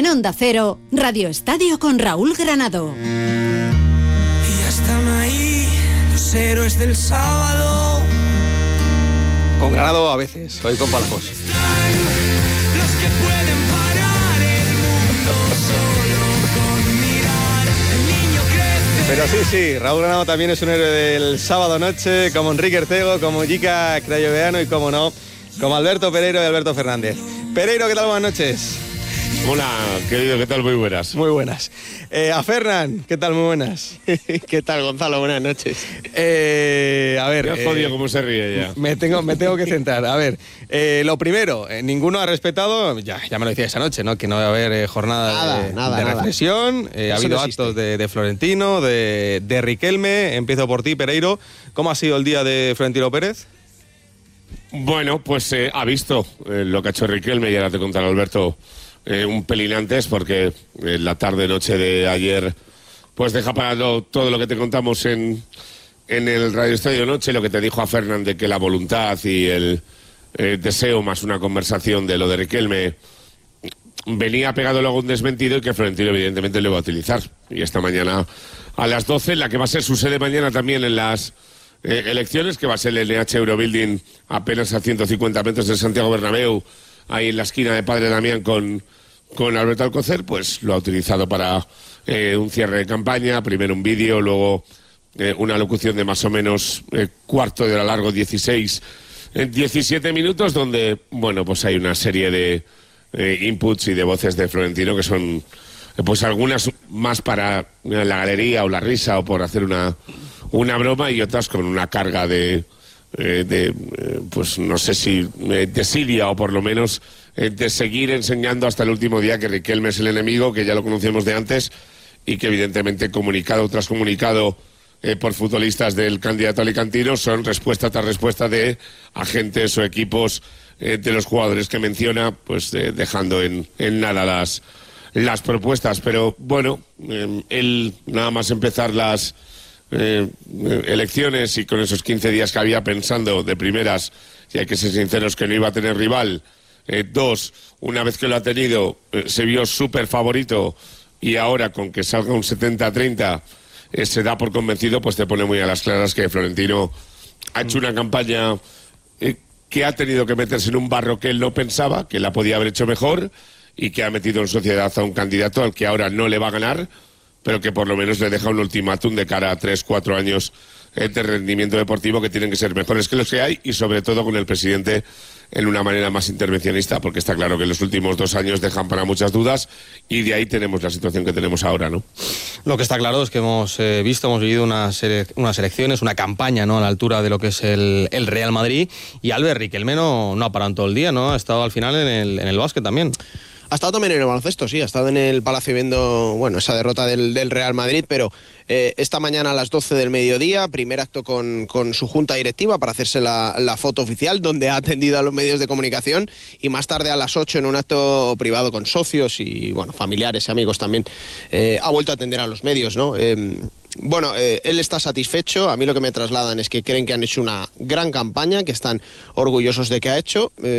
En Onda Cero, Radio Estadio con Raúl Granado. Y ya están ahí los héroes del sábado. Con Granado a veces, hoy con Palafos. Los que pueden parar el mundo solo con mirar. El niño crece. Pero sí, Raúl Granado también es un héroe del sábado noche, como Enrique Ercego, como Jica Crayoveano y, como no, como Alberto Pereiro y Alberto Fernández. Pereiro, ¿qué tal? Buenas noches. Hola, querido, ¿qué tal? Muy buenas. Muy buenas. A Fernán, ¿qué tal? Muy buenas. ¿Qué tal, Gonzalo? Buenas noches. A ver... Me has jodido cómo se ríe ya. Me tengo que centrar. A ver, lo primero, ninguno ha respetado, ya me lo decía esa noche, ¿no? Que no va a haber jornada de reflexión. Ha habido no actos de Florentino, de Riquelme. Empiezo por ti, Pereiro. ¿Cómo ha sido el día de Florentino Pérez? Bueno, pues ha visto lo que ha hecho Riquelme, y ahora te contará Alberto un pelín antes, porque la tarde-noche de ayer pues deja parado todo lo que te contamos en el Radio Estadio Noche, lo que te dijo a Fernán de que la voluntad y el deseo más una conversación de lo de Riquelme venía pegado luego un desmentido y que Florentino evidentemente lo iba a utilizar. Y esta mañana a las 12, la que va a ser su sede mañana también en las elecciones, que va a ser el NH Eurobuilding, apenas a 150 metros de Santiago Bernabéu, ahí en la esquina de Padre Damián con Alberto Alcocer, pues lo ha utilizado para un cierre de campaña, primero un vídeo, luego una locución de más o menos cuarto de hora largo, 17 minutos, donde, bueno, pues hay una serie de inputs y de voces de Florentino que son, pues algunas más para la galería o la risa o por hacer una broma, y otras con una carga pues no sé si desidia o por lo menos de seguir enseñando hasta el último día que Riquelme es el enemigo, que ya lo conocemos de antes, y que evidentemente comunicado tras comunicado por futbolistas del candidato alicantino son respuesta tras respuesta de agentes o equipos de los jugadores que menciona, pues dejando en nada las propuestas. Pero bueno, él nada más empezar las elecciones y con esos 15 días que había pensando de primeras, y hay que ser sinceros, que no iba a tener rival. Dos, una vez que lo ha tenido, se vio súper favorito, y ahora con que salga un 70-30 se da por convencido, pues te pone muy a las claras que Florentino ha hecho una campaña que ha tenido que meterse en un barro que él no pensaba, que la podía haber hecho mejor, y que ha metido en sociedad a un candidato al que ahora no le va a ganar, pero que por lo menos le deja un ultimátum de cara a 3-4 años de rendimiento deportivo que tienen que ser mejores que los que hay, y sobre todo con el presidente en una manera más intervencionista, porque está claro que los últimos 2 años dejan para muchas dudas, y de ahí tenemos la situación que tenemos ahora, ¿no? Lo que está claro es que hemos vivido unas elecciones, una campaña, ¿no?, a la altura de lo que es el Real Madrid, y Albert Riquelme no ha parado en todo el día, ¿no? Ha estado al final en el básquet también. Ha estado también en el baloncesto, sí, ha estado en el Palacio viendo, bueno, esa derrota del Real Madrid, pero esta mañana a las 12 del mediodía, primer acto con su junta directiva para hacerse la foto oficial, donde ha atendido a los medios de comunicación, y más tarde a las 8 en un acto privado con socios y, bueno, familiares y amigos también, ha vuelto a atender a los medios, ¿no? Bueno, él está satisfecho. A mí lo que me trasladan es que creen que han hecho una gran campaña, que están orgullosos de que ha hecho.